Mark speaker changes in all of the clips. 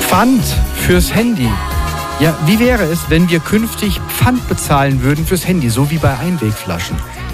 Speaker 1: Pfand fürs Handy. Ja, wie wäre es, wenn wir künftig Pfand bezahlen würden fürs Handy, so wie bei Einwegflaschen?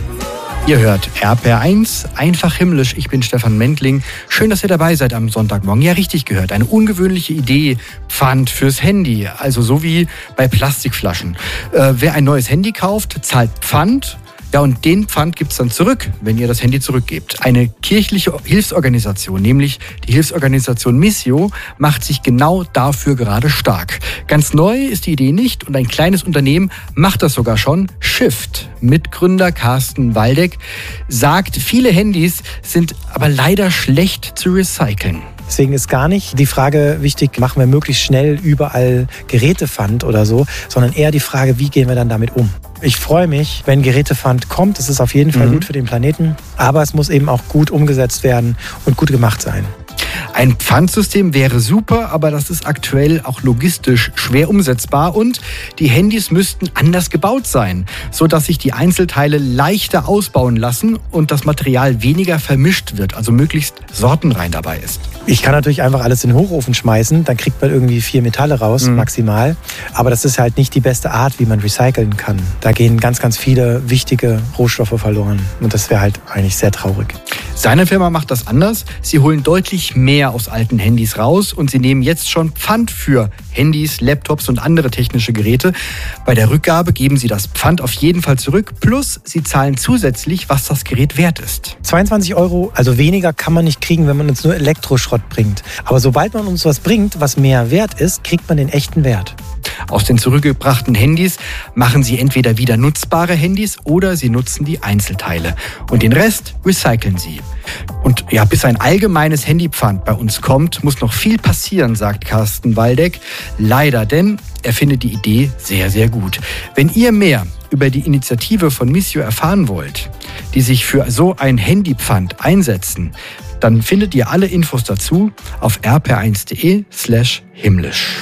Speaker 1: Ihr hört RPR1, einfach himmlisch. Ich bin Stefan Mendling. Schön, dass ihr dabei seid am Sonntagmorgen. Ja, richtig gehört. Eine ungewöhnliche Idee. Pfand fürs Handy. Also so wie bei Plastikflaschen. Wer ein neues Handy kauft, zahlt Pfand. Ja, und den Pfand gibt's dann zurück, wenn ihr das Handy zurückgebt. Eine kirchliche Hilfsorganisation, nämlich die Hilfsorganisation Missio, macht sich genau dafür gerade stark. Ganz neu ist die Idee nicht und ein kleines Unternehmen macht das sogar schon. Shift. Mitgründer Carsten Waldeck sagt, viele Handys sind aber leider schlecht zu recyceln.
Speaker 2: Deswegen ist gar nicht die Frage wichtig, machen wir möglichst schnell überall Gerätepfand oder so, sondern eher die Frage, wie gehen wir dann damit um? Ich freue mich, wenn Gerätepfand kommt. Das ist auf jeden Fall gut für den Planeten. Aber es muss eben auch gut umgesetzt werden und gut gemacht sein.
Speaker 1: Ein Pfandsystem wäre super, aber das ist aktuell auch logistisch schwer umsetzbar und die Handys müssten anders gebaut sein, sodass sich die Einzelteile leichter ausbauen lassen und das Material weniger vermischt wird, also möglichst sortenrein dabei ist.
Speaker 2: Ich kann natürlich einfach alles in den Hochofen schmeißen, dann kriegt man irgendwie 4 Metalle raus, maximal. Aber das ist halt nicht die beste Art, wie man recyceln kann. Da gehen ganz, ganz viele wichtige Rohstoffe verloren und das wäre halt eigentlich sehr traurig.
Speaker 1: Seine Firma macht das anders. Sie holen deutlich mehr aus alten Handys raus und sie nehmen jetzt schon Pfand für Handys, Laptops und andere technische Geräte. Bei der Rückgabe geben sie das Pfand auf jeden Fall zurück, plus sie zahlen zusätzlich, was das Gerät wert ist.
Speaker 2: 22 €, also weniger kann man nicht kriegen, wenn man uns nur Elektroschrott bringt. Aber sobald man uns was bringt, was mehr wert ist, kriegt man den echten Wert.
Speaker 1: Aus den zurückgebrachten Handys machen sie entweder wieder nutzbare Handys oder sie nutzen die Einzelteile. Und den Rest recyceln sie. Und ja, bis ein allgemeines Handypfand bei uns kommt, muss noch viel passieren, sagt Carsten Waldeck. Leider, denn er findet die Idee sehr, sehr gut. Wenn ihr mehr über die Initiative von Missio erfahren wollt, die sich für so ein Handypfand einsetzen, dann findet ihr alle Infos dazu auf rpr1.de/himmlisch.